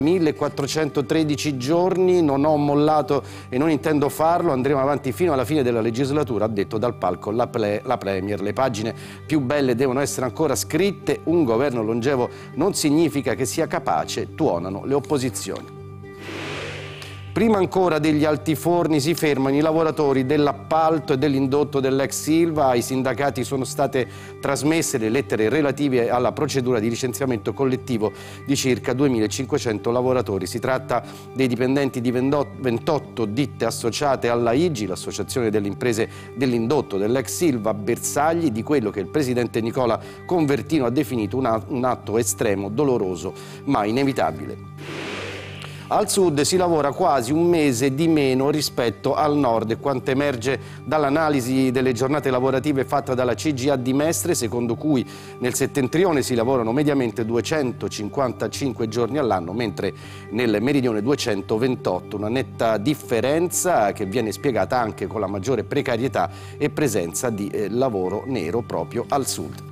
1413 giorni, non ho mollato e non intendo farlo, andremo avanti fino alla fine della legislatura, ha detto dal palco la Premier. Le pagine più belle devono essere ancora scritte, un governo longevo non significa che sia capace, tuonano le opposizioni. Prima ancora degli altiforni si fermano i lavoratori dell'appalto e dell'indotto dell'ex Ilva. Ai sindacati sono state trasmesse le lettere relative alla procedura di licenziamento collettivo di circa 2500 lavoratori. Si tratta dei dipendenti di 28 ditte associate alla IGI, l'associazione delle imprese dell'indotto dell'ex Ilva, bersagli di quello che il presidente Nicola Convertino ha definito un atto estremo, doloroso ma inevitabile. Al sud si lavora quasi un mese di meno rispetto al nord, quanto emerge dall'analisi delle giornate lavorative fatta dalla CGIA di Mestre, secondo cui nel settentrione si lavorano mediamente 255 giorni all'anno, mentre nel meridione 228, una netta differenza che viene spiegata anche con la maggiore precarietà e presenza di lavoro nero proprio al sud.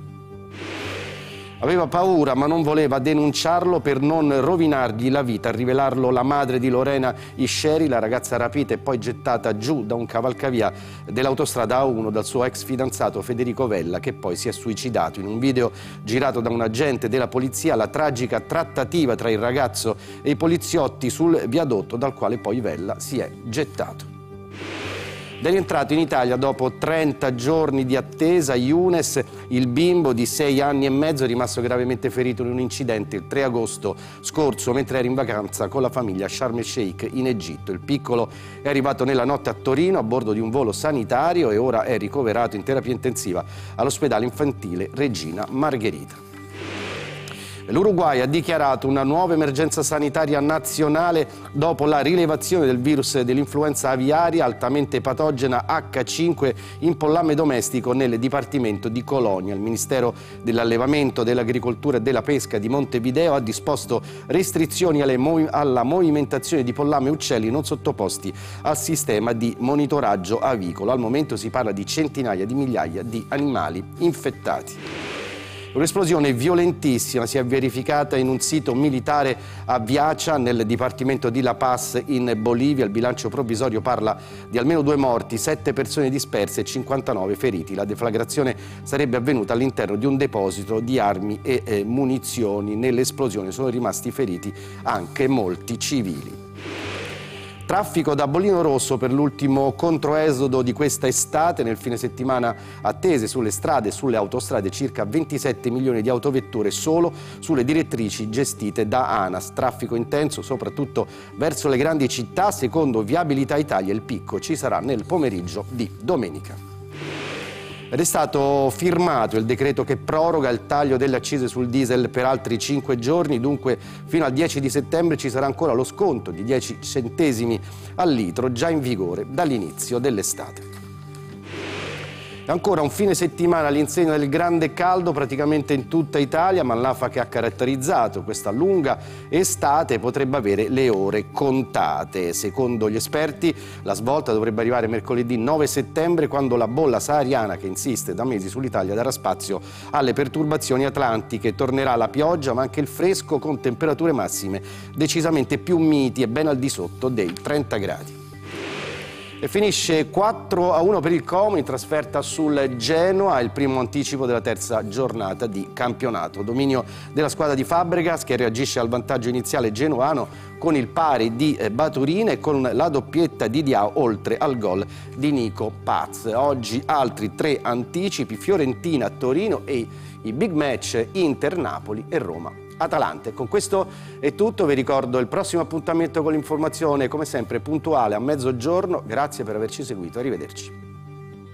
Aveva paura ma non voleva denunciarlo per non rovinargli la vita, a rivelarlo la madre di Lorena Isceri, la ragazza rapita e poi gettata giù da un cavalcavia dell'autostrada A1 dal suo ex fidanzato Federico Vella, che poi si è suicidato. In un video girato da un agente della polizia, la tragica trattativa tra il ragazzo e i poliziotti sul viadotto dal quale poi Vella si è gettato. Ed è rientrato in Italia dopo 30 giorni di attesa. Younes, il bimbo di 6 anni e mezzo, è rimasto gravemente ferito in un incidente il 3 agosto scorso mentre era in vacanza con la famiglia a Sharm el Sheikh in Egitto. Il piccolo è arrivato nella notte a Torino a bordo di un volo sanitario e ora è ricoverato in terapia intensiva all'ospedale infantile Regina Margherita. L'Uruguay ha dichiarato una nuova emergenza sanitaria nazionale dopo la rilevazione del virus dell'influenza aviaria altamente patogena H5 in pollame domestico nel Dipartimento di Colonia. Il Ministero dell'Allevamento, dell'Agricoltura e della Pesca di Montevideo ha disposto restrizioni alla movimentazione di pollame e uccelli non sottoposti al sistema di monitoraggio avicolo. Al momento si parla di centinaia di migliaia di animali infettati. Un'esplosione violentissima si è verificata in un sito militare a Viacha, nel dipartimento di La Paz in Bolivia. Il bilancio provvisorio parla di almeno 2 morti, 7 persone disperse e 59 feriti. La deflagrazione sarebbe avvenuta all'interno di un deposito di armi e munizioni. Nell'esplosione sono rimasti feriti anche molti civili. Traffico da bollino rosso per l'ultimo controesodo di questa estate. Nel fine settimana attese sulle strade e sulle autostrade circa 27 milioni di autovetture solo sulle direttrici gestite da ANAS. Traffico intenso soprattutto verso le grandi città. Secondo Viabilità Italia il picco ci sarà nel pomeriggio di domenica. Ed è stato firmato il decreto che proroga il taglio delle accise sul diesel per altri 5 giorni, dunque fino al 10 di settembre ci sarà ancora lo sconto di 10 centesimi al litro, già in vigore dall'inizio dell'estate. Ancora un fine settimana all'insegna del grande caldo praticamente in tutta Italia, ma l'afa che ha caratterizzato questa lunga estate potrebbe avere le ore contate. Secondo gli esperti la svolta dovrebbe arrivare mercoledì 9 settembre, quando la bolla sahariana che insiste da mesi sull'Italia darà spazio alle perturbazioni atlantiche. Tornerà la pioggia ma anche il fresco, con temperature massime decisamente più miti e ben al di sotto dei 30 gradi. E finisce 4-1 per il Como in trasferta sul Genoa, il primo anticipo della terza giornata di campionato. Dominio della squadra di Fabregas, che reagisce al vantaggio iniziale genuano con il pari di Baturina e con la doppietta di Diao oltre al gol di Nico Paz. Oggi altri 3 anticipi: Fiorentina, Torino e i big match Inter-Napoli e Roma-Atalanta. Con questo è tutto, vi ricordo il prossimo appuntamento con l'informazione come sempre puntuale a mezzogiorno. Grazie per averci seguito, arrivederci.